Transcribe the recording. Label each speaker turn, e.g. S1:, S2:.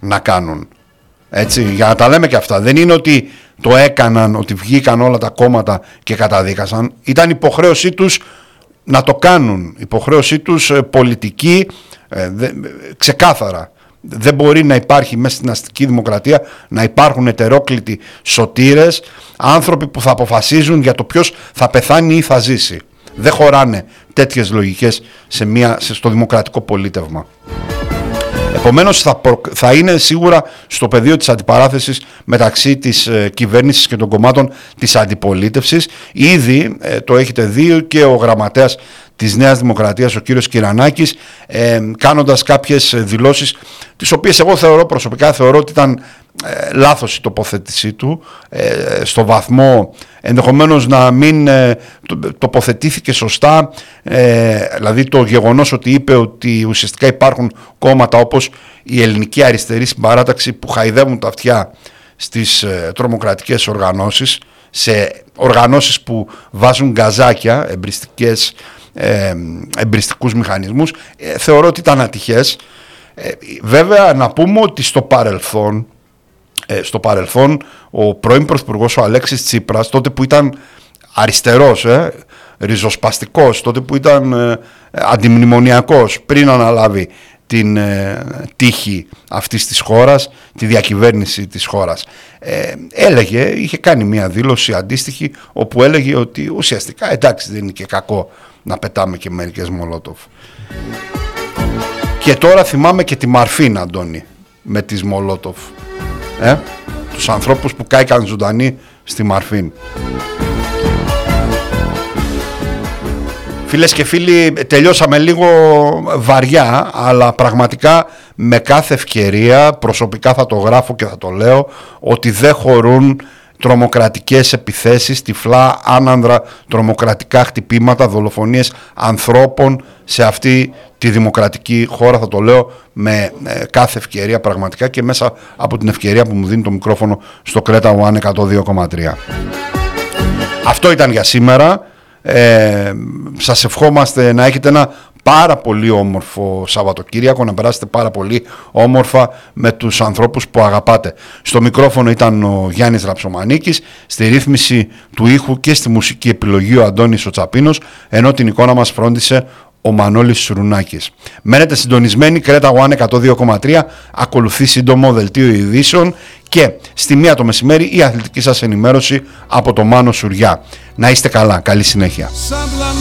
S1: να κάνουν. Έτσι, για να τα λέμε και αυτά. Δεν είναι ότι το έκαναν, ότι βγήκαν όλα τα κόμματα και καταδίκασαν. Ήταν υποχρέωσή τους να το κάνουν. Υποχρέωσή τους πολιτική, ξεκάθαρα. Δεν μπορεί να υπάρχει μέσα στην αστική δημοκρατία να υπάρχουν ετερόκλητοι σωτήρες, άνθρωποι που θα αποφασίζουν για το ποιος θα πεθάνει ή θα ζήσει. Δεν χωράνε τέτοιες λογικές στο δημοκρατικό πολίτευμα. Επομένως θα είναι σίγουρα στο πεδίο της αντιπαράθεσης μεταξύ της κυβέρνησης και των κομμάτων της αντιπολίτευσης. Ήδη το έχετε δει και ο γραμματέας της Νέας Δημοκρατίας, ο κύριος Κυρανάκης, κάνοντας κάποιες δηλώσεις, τις οποίες εγώ προσωπικά θεωρώ ότι ήταν λάθος η τοποθέτησή του, στο βαθμό ενδεχομένως να μην τοποθετήθηκε σωστά, δηλαδή το γεγονός ότι είπε ότι ουσιαστικά υπάρχουν κόμματα όπως η Ελληνική Αριστερή Συμπαράταξη που χαϊδεύουν τα αυτιά στις τρομοκρατικές οργανώσεις, σε οργανώσεις που βάζουν γκαζάκια, εμπριστικούς μηχανισμούς. Θεωρώ ότι ήταν ατυχές. Βέβαια να πούμε ότι στο παρελθόν ο πρώην πρωθυπουργός ο Αλέξης Τσίπρας, τότε που ήταν αριστερός, ριζοσπαστικός, τότε που ήταν αντιμνημονιακός, πριν αναλάβει την τύχη αυτής της χώρας, τη διακυβέρνηση της χώρας, είχε κάνει μια δήλωση αντίστοιχη όπου έλεγε ότι ουσιαστικά εντάξει, δεν είναι και κακό να πετάμε και μερικές μολότοφ. Και τώρα θυμάμαι και τη Μαρφίν, Αντώνη, με τις μολότοφ, τους ανθρώπους που κάηκαν ζωντανοί στη Μαρφίν. Φίλες και φίλοι, τελειώσαμε λίγο βαριά, αλλά πραγματικά με κάθε ευκαιρία, προσωπικά θα το γράφω και θα το λέω, ότι δεν χωρούν τρομοκρατικές επιθέσεις, τυφλά, άνανδρα τρομοκρατικά χτυπήματα, δολοφονίες ανθρώπων σε αυτή τη δημοκρατική χώρα. Θα το λέω με κάθε ευκαιρία πραγματικά και μέσα από την ευκαιρία που μου δίνει το μικρόφωνο στο Κρέτα One 102,3. Αυτό ήταν για σήμερα. Σας ευχόμαστε να έχετε ένα πάρα πολύ όμορφο Σαββατοκύριακο, να περάσετε πάρα πολύ όμορφα με τους ανθρώπους που αγαπάτε. Στο μικρόφωνο ήταν ο Γιάννης Ραψομανίκης, στη ρύθμιση του ήχου και στη μουσική επιλογή ο Αντώνης ο Τσαπίνος, ενώ την εικόνα μας φρόντισε ο Μανώλης Σουρουνάκης. Μένετε συντονισμένοι, Κρέτα One 102,3, ακολουθεί σύντομο δελτίο ειδήσεων και στη 1 το μεσημέρι η αθλητική σας ενημέρωση από το Μάνο Σουριά. Να είστε καλά, καλή συνέχεια.